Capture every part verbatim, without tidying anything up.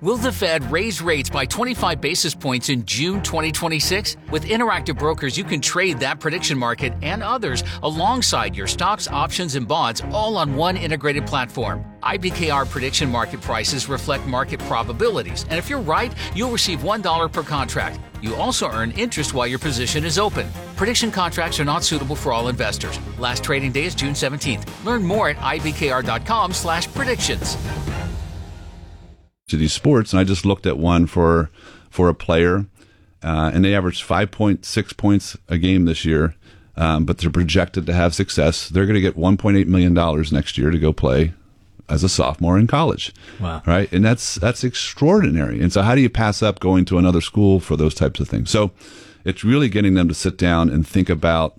Will the Fed raise rates by twenty-five basis points in June twenty twenty-six? With Interactive Brokers, you can trade that prediction market and others alongside your stocks, options, and bonds all on one integrated platform. I B K R prediction market prices reflect market probabilities, and if you're right, you'll receive one dollar per contract. You also earn interest while your position is open. Prediction contracts are not suitable for all investors. Last trading day is June seventeenth. Learn more at I B K R dot com slash predictions. To these sports, and I just looked at one for for a player, uh, and they averaged five point six points a game this year, um, but they're projected to have success. They're going to get one point eight million dollars next year to go play as a sophomore in college. Wow. Right? And that's that's extraordinary. And so how do you pass up going to another school for those types of things? So it's really getting them to sit down and think about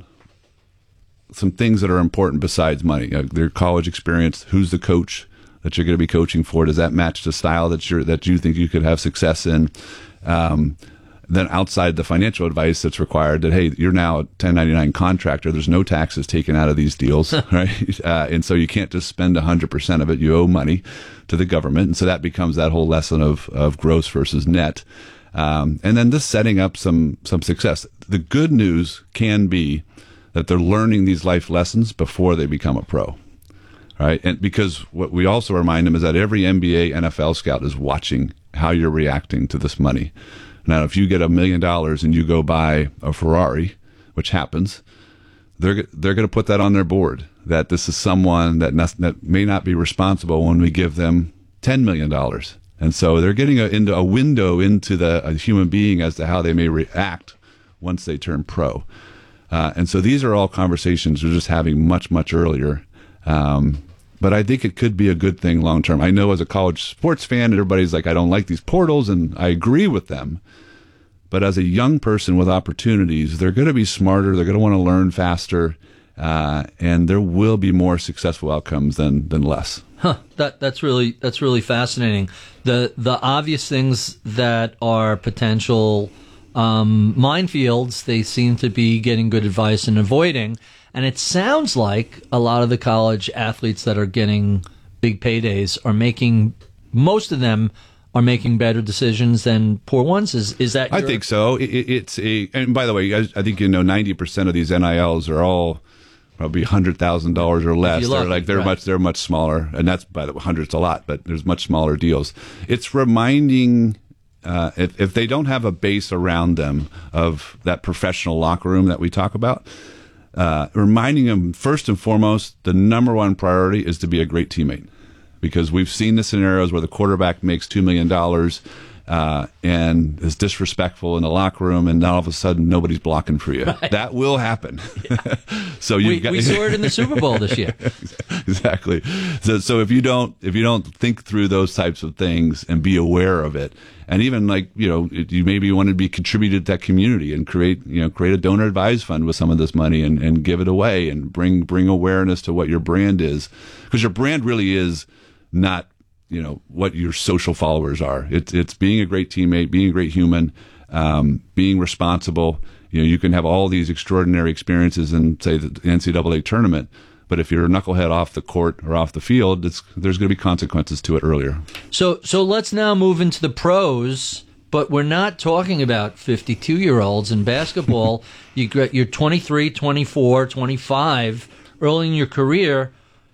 some things that are important besides money. Uh, their college experience, who's the coach that you're going to be coaching for? Does that match the style that you're that you think you could have success in? Um, then outside the financial advice that's required, that hey, you're now a ten ninety-nine contractor. There's no taxes taken out of these deals, right? Uh, and so you can't just spend one hundred percent of it. You owe money to the government, and so that becomes that whole lesson of of gross versus net. Um, and then just setting up some some success. The good news can be that they're learning these life lessons before they become a pro. Right, and because what we also remind them is that every N B A, N F L scout is watching how you're reacting to this money. Now, if you get a million dollars and you go buy a Ferrari, which happens, they're they're going to put that on their board, that this is someone that, not, that may not be responsible when we give them ten million dollars. And so they're getting a, into a window into the a human being as to how they may react once they turn pro. Uh, and so these are all conversations we're just having much, much earlier. Um, but I think it could be a good thing long term. I know as a college sports fan, everybody's like, I don't like these portals, and I agree with them. But as a young person with opportunities, they're going to be smarter. They're going to want to learn faster, uh, and there will be more successful outcomes than than less. Huh. That that's really that's really fascinating. The the obvious things that are potential um, minefields, they seem to be getting good advice and avoiding. And it sounds like a lot of the college athletes that are getting big paydays are making, most of them are making better decisions than poor ones. Is is that your... I think so. It, it's a, and by the way, I, I think you know ninety percent of these N I Ls are all probably one hundred thousand dollars or less. They're like they're right. much they're much smaller, and that's, by the way, hundreds a lot, but there's much smaller deals. It's reminding. Uh, if, if they don't have a base around them of that professional locker room that we talk about, Uh, reminding them, first and foremost, the number one priority is to be a great teammate. Because we've seen the scenarios where the quarterback makes two million dollars uh, and is disrespectful in the locker room, and all of a sudden nobody's blocking for you. Right. That will happen. Yeah. so you we, got- we saw it in the Super Bowl this year. Exactly. So, so if you don't if you don't think through those types of things and be aware of it, and even like you know, you maybe want to be contributed to that community and create you know create a donor advised fund with some of this money and, and give it away and bring bring awareness to what your brand is, because your brand really is not you know what your social followers are. It's it's being a great teammate, being a great human, um, being responsible. You know, you can have all these extraordinary experiences in, say, the N C double A tournament, but if you're a knucklehead off the court or off the field, it's, there's going to be consequences to it earlier. So, so let's now move into the pros. But we're not talking about fifty-two-year-olds in basketball. you, you're twenty-three, twenty-four, twenty-five, early in your career.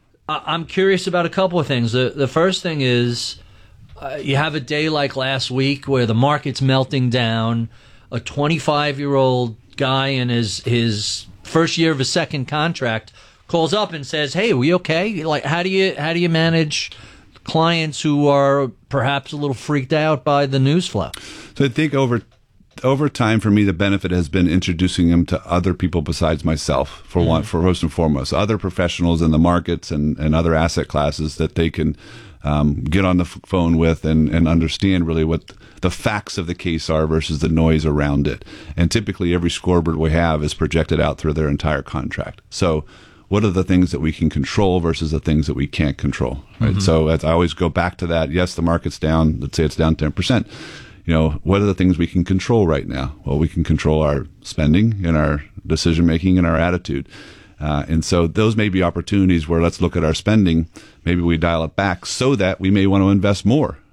I'm curious about a couple of things. The, the first thing is uh, you have a day like last week where the market's melting down. A twenty-five-year-old guy in his his first year of his second contract calls up and says, "Hey, are we okay?" Like, how do you how do you manage clients who are perhaps a little freaked out by the news flow? So I think over over time, for me, the benefit has been introducing them to other people besides myself, for one, for first and foremost, other professionals in the markets and, and other asset classes that they can um, get on the f- phone with and, and understand really what the facts of the case are versus the noise around it. And typically every scoreboard we have is projected out through their entire contract. So what are the things that we can control versus the things that we can't control? Right. Mm-hmm. So as I always go back to that. Yes, the market's down. Let's say it's down ten percent. You know, what are the things we can control right now? Well, we can control our spending and our decision making and our attitude. Uh, and so those may be opportunities where let's look at our spending. Maybe we dial it back so that we may want to invest more